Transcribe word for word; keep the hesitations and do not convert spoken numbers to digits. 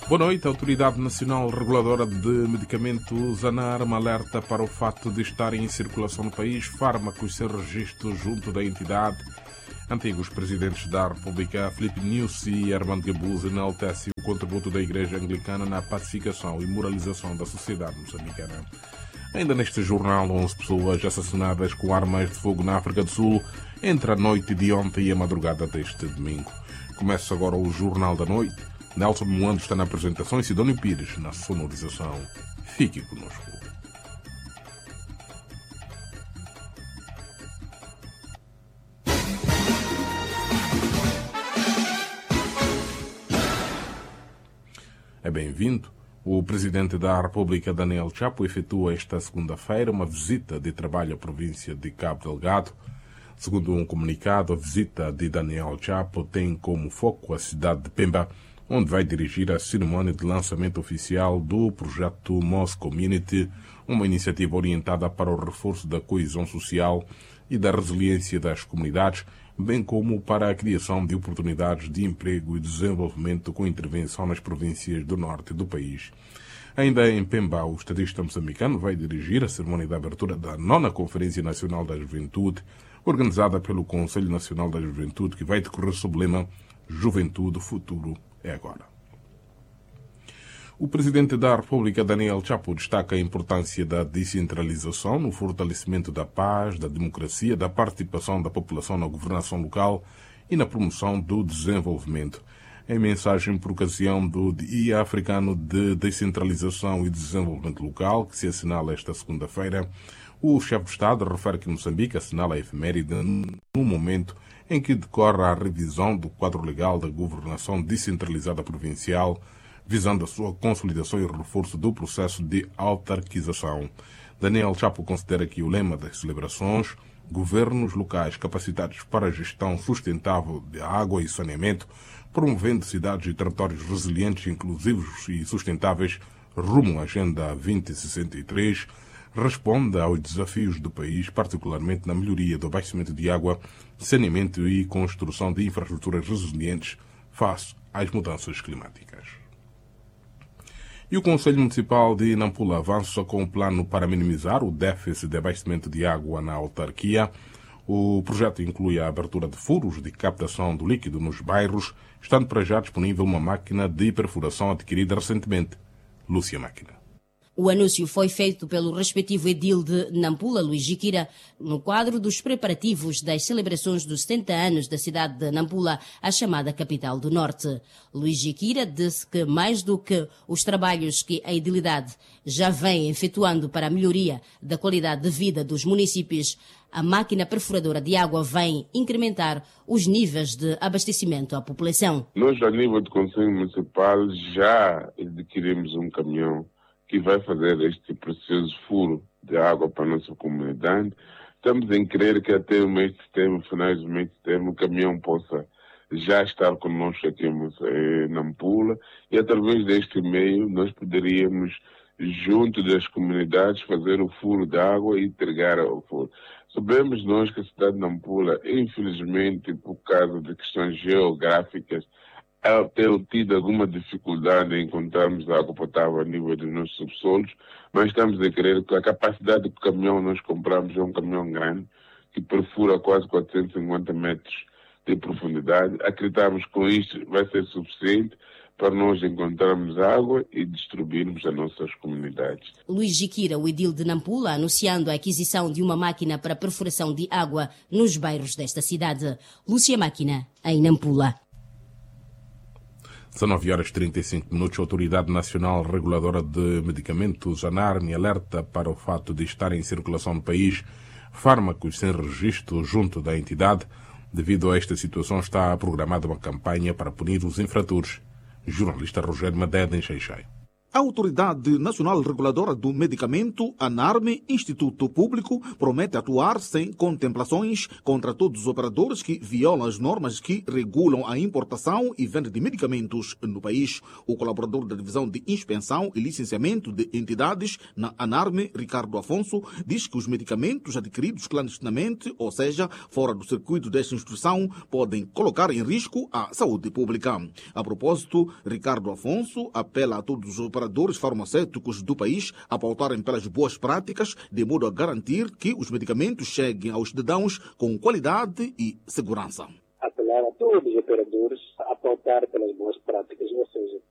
Boa noite. A Autoridade Nacional Reguladora de Medicamentos, ANARM, alerta para o facto de estarem em circulação no país fármacos sem registro junto da entidade. Antigos presidentes da República, Filipe Nyusi e Armando Guebuza, enaltecem o contributo da Igreja Anglicana na pacificação e moralização da sociedade moçambicana. Ainda neste jornal, onze pessoas assassinadas com armas de fogo na África do Sul entre a noite de ontem e a madrugada deste domingo. Começa agora o Jornal da Noite. Nelson Moando está na apresentação e Sidónio Pires na sonorização. Fique conosco. É bem-vindo. O Presidente da República, Daniel Chapo, efetua esta segunda-feira uma visita de trabalho à província de Cabo Delgado. Segundo um comunicado, a visita de Daniel Chapo tem como foco a cidade de Pemba, onde vai dirigir a cerimônia de lançamento oficial do projeto Mos Community, uma iniciativa orientada para o reforço da coesão social e da resiliência das comunidades, bem como para a criação de oportunidades de emprego e desenvolvimento com intervenção nas províncias do norte do país. Ainda em Pemba, o estadista moçambicano vai dirigir a cerimônia de abertura da nona Conferência Nacional da Juventude, organizada pelo Conselho Nacional da Juventude, que vai decorrer sob o lema Juventude, Futuro é Agora. O Presidente da República, Daniel Chapo, destaca a importância da descentralização no fortalecimento da paz, da democracia, da participação da população na governação local e na promoção do desenvolvimento. Em mensagem por ocasião do Dia Africano de Descentralização e Desenvolvimento Local, que se assinala esta segunda-feira, o chefe de Estado refere que Moçambique assinala a efeméride no momento em que decorre a revisão do quadro legal da governação descentralizada provincial, visando a sua consolidação e reforço do processo de autarquização. Daniel Chapo considera que o lema das celebrações, governos locais capacitados para a gestão sustentável de água e saneamento, promovendo cidades e territórios resilientes, inclusivos e sustentáveis, rumo à Agenda vinte sessenta e três, responde aos desafios do país, particularmente na melhoria do abastecimento de água, saneamento e construção de infraestruturas resilientes face às mudanças climáticas. E o Conselho Municipal de Nampula avança com um plano para minimizar o déficit de abastecimento de água na autarquia. O projeto inclui a abertura de furos de captação do líquido nos bairros, estando para já disponível uma máquina de perfuração adquirida recentemente. Lúcia Máquina. O anúncio foi feito pelo respectivo edil de Nampula, Luís Jiquira, no quadro dos preparativos das celebrações dos setenta anos da cidade de Nampula, a chamada capital do Norte. Luís Jiquira disse que, mais do que os trabalhos que a edilidade já vem efetuando para a melhoria da qualidade de vida dos municípios, a máquina perfuradora de água vem incrementar os níveis de abastecimento à população. Nós, a nível do Conselho Municipal, já adquirimos um caminhão que vai fazer este precioso furo de água para a nossa comunidade. Estamos em crer que até o mês de setembro, finais do mês de setembro, o caminhão possa já estar conosco aqui em Nampula, e através deste meio nós poderíamos, junto das comunidades, fazer o furo de água e entregar o furo. Sabemos nós que a cidade de Nampula, infelizmente, por causa de questões geográficas, tem tido alguma dificuldade em encontrarmos água potável a nível dos nossos subsolos, mas estamos a crer que a capacidade do caminhão nós compramos é um caminhão grande, que perfura quase quatrocentos e cinquenta metros de profundidade. Acreditamos que com isto vai ser suficiente para nós encontrarmos água e distribuirmos as nossas comunidades. Luís Jiquira, o edil de Nampula, anunciando a aquisição de uma máquina para perfuração de água nos bairros desta cidade. Lúcia Máquina, em Nampula. dezenove horas e trinta e cinco minutos, a Autoridade Nacional Reguladora de Medicamentos, ANARM, alerta para o fato de estar em circulação no país fármacos sem registro junto da entidade. Devido a esta situação, está programada uma campanha para punir os infratores. Jornalista Rogério Madeda, em Xai-Xai. A Autoridade Nacional Reguladora do Medicamento, ANARME, Instituto Público, promete atuar sem contemplações contra todos os operadores que violam as normas que regulam a importação e venda de medicamentos no país. O colaborador da Divisão de Inspeção e Licenciamento de Entidades na ANARME, Ricardo Afonso, diz que os medicamentos adquiridos clandestinamente, ou seja, fora do circuito desta instituição, podem colocar em risco a saúde pública. A propósito, Ricardo Afonso apela a todos os operadores operadores farmacêuticos do país a pautarem pelas boas práticas, de modo a garantir que os medicamentos cheguem aos cidadãos com qualidade e segurança. Apelar a todos os operadores a pautar pelas boas práticas, ou seja,